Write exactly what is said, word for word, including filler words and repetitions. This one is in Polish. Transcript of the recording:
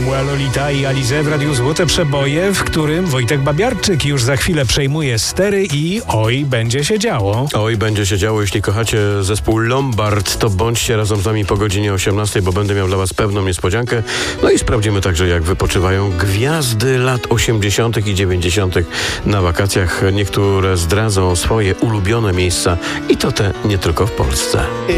Formuła Lolita i Alizé w Radiu Złote Przeboje, w którym Wojtek Babiarczyk już za chwilę przejmuje stery i oj, będzie się działo. Oj, będzie się działo. Jeśli kochacie zespół Lombard, to bądźcie razem z nami po godzinie osiemnastej, bo będę miał dla was pewną niespodziankę. No i sprawdzimy także, jak wypoczywają gwiazdy lat osiemdziesiątych i dziewięćdziesiątych na wakacjach. Niektóre zdradzą swoje ulubione miejsca i to te nie tylko w Polsce.